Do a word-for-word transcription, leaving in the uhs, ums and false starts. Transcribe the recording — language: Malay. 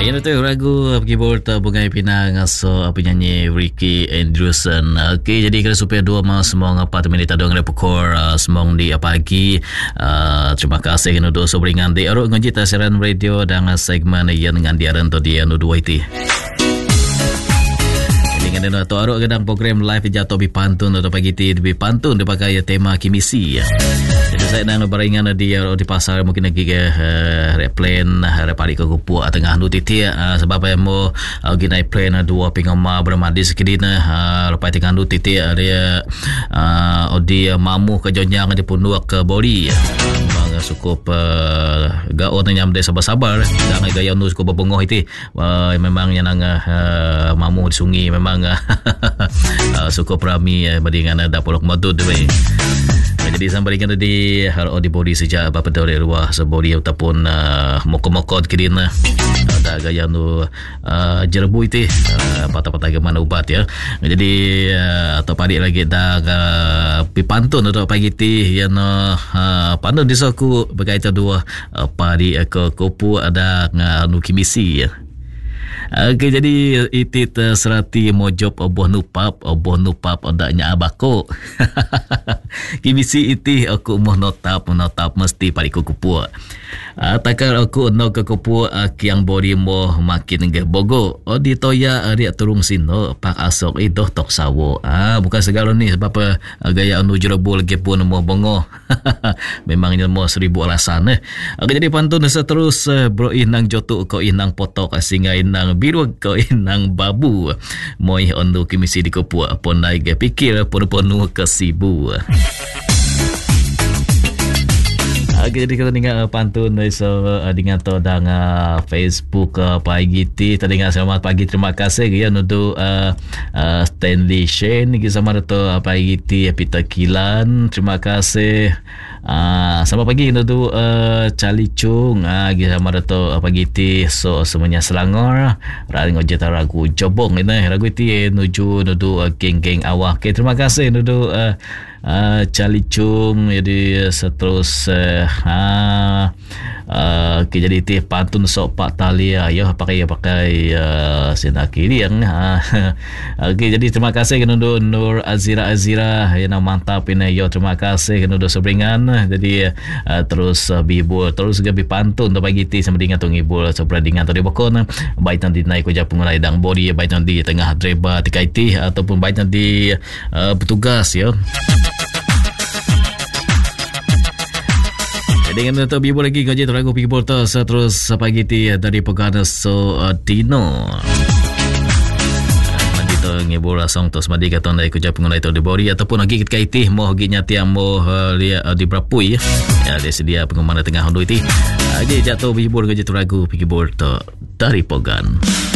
Ini tu lagu keyboard Bungai Pinang so penyanyi Ricky Andrewson. Okey, jadi kalau supaya dua mau semong apa tu minit adong repokor semong di pagi. Uh, terima kasih kena dua sobringan di aruk ngaji tasiran radio dan segmen yang dengan diaran tu dia nu dua itu. Dengan dan atau aruk kadang program live jatuh bi pantun atau pagi ti bi pantun dia pakai tema kimisi. Jadi saya nak beringan di di pasar mungkin lagi ke uh, airplane repari ke kupu tengah nu titi uh, sebab yang mau uh, gina airplane dua pingama bermadi sekedina uh, lepas tengah nu titi dia uh, di mamu ke jonjang di punduak ke boli memang cukup uh, gaon nyam dia sabar-sabar jangan gaya nu cukup berbengah itu uh, memang yang uh, mamu di sungai memang uh, cukup ramai uh, berdingan ada polok madud we. Jadi sampai dengan di hal di body sejak apa dari luar sebody ataupun uh, mokok-mokok kirina ada gaya nu uh, jerbu itu uh, patah-patah ke mana ubat ya. Jadi uh, atau pagi lagi dah uh, pipantun atau pagi ti yang uh, pandun disaku berkaitan dua uh, padi ke kupu ada nganu kimisi ya. Okey, jadi itit uh, serati mojop oboh nupap oboh nupap odaknya abako. Kimisi iti aku moh notap notap mesti pari kupu. Uh, takkan aku no ke kupu uh, kiang bodi moh makin ge bogo. Odi toya ari turung sino pak asok idoh tok sawo. Ah uh, bukan segala ni sebab uh, gaya anu jerobo lagi pun moh bongo. Memangnya moh seribu alasan eh. Okay, jadi pantun seterus uh, bro inang jotu ko inang potok singa inang biru ko inang babu. Moi ondu kimisi di kupu pon naik ge pikir pon ponu kesibu. Okay, jadi kita dengar pantun so uh, dengan to dang uh, Facebook uh, pagi ti tadi dengar selamat pagi terima kasih ya untuk uh, uh, Stanley Shane kita sama tu uh, pagi ti Peter Kilan terima kasih. Ah, selamat pagi untuk uh, Charlie Chung ah kita sama tu uh, pagi ti so semuanya Selangor rang ngojeta ragu jobong ini ragu ti nuju nudu uh, geng-geng awak. Okay, terima kasih untuk uh, Uh, Charlie Chung jadi seterus uh, uh, uh, okay, jadi teh pantun sok pak talia ya pakai pakai uh, senaki yang uh, okay, jadi terima kasih kepada Nur Azira Azira yang mantap ini yo terima kasih kepada sobringan jadi uh, terus uh, bibul terus gabi pantun tu pagi ti sama dengan tung ibul sobradingan tu di bokon baik nanti naik ko japung lai dang body baik nanti tengah driver tikai ti ataupun baik nanti uh, petugas ya. Dengan itu bibul lagi kau jadi ragu bibul tu terus pagi ti dari pegan so uh, Dino. Mandi tu ngibul song tu semadi kata ndai kerja pengunai tu di bori ataupun lagi kita kaitih mau ginya tiang mau dia di berapui ya dia sedia pengumuman tengah hondu itu. Jadi jatuh bibul kau jadi ragu bibul tu dari pegan.